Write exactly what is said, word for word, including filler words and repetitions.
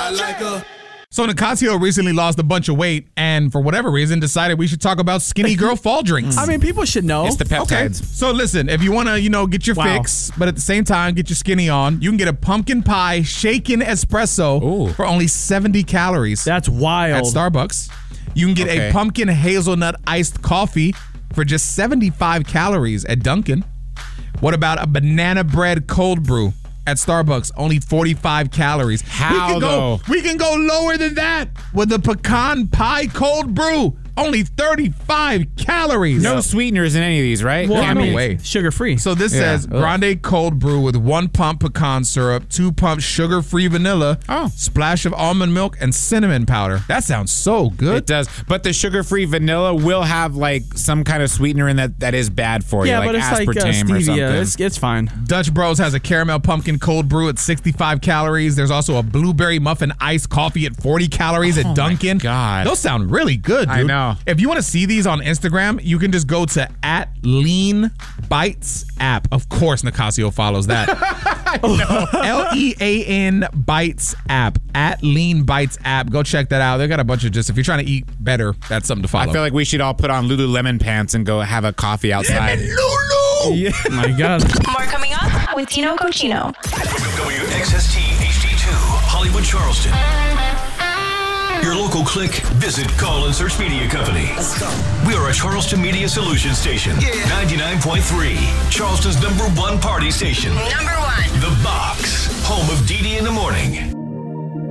I like her. So Nicasio recently lost a bunch of weight and for whatever reason decided we should talk about skinny girl fall drinks. I mean, people should know. It's the peptides. Okay. So listen, if you want to, you know, get your Wow. fix, but at the same time get your skinny on, you can get a pumpkin pie shaken espresso Ooh. for only seventy calories That's at wild. Starbucks. You can get Okay. a pumpkin hazelnut iced coffee for just seventy-five calories at Dunkin'. What about a banana bread cold brew at Starbucks? Only forty-five calories. How, we can go, though? We can go lower than that with the pecan pie cold brew. Only thirty-five calories. No sweeteners in any of these, right? Well, Yeah, I no mean, way. sugar free. So this Yeah. says Ugh. grande cold brew with one pump pecan syrup, two pumps sugar-free vanilla, Oh. splash of almond milk, and cinnamon powder. That sounds so good. It does. But the sugar-free vanilla will have like some kind of sweetener in that that is bad for yeah, you, but like it's like uh, aspartame or something. stevia. It's, it's fine. Dutch Bros has a caramel pumpkin cold brew at sixty-five calories. There's also a blueberry muffin iced coffee at forty calories at Oh my Dunkin'. God. Those sound really good, dude. I know. If you want to see these on Instagram, you can just go to at Lean Bites app. Of course, Nicasio follows that. L E A N Bites app. At Lean Bites app. Go check that out. They got a bunch of just, if you're trying to eat better, that's something to follow. I feel like we should all put on Lululemon pants and go have a coffee outside. Lulu! Yeah. My God. More coming up with Tino Cochino. W X S T H D two, Hollywood, Charleston. Your local click, visit, call, and search media company. Let's go. We are a Charleston Media Solutions station. Yeah. ninety-nine point three, Charleston's number one party station. Number one. The Box, home of Dee Dee in the morning.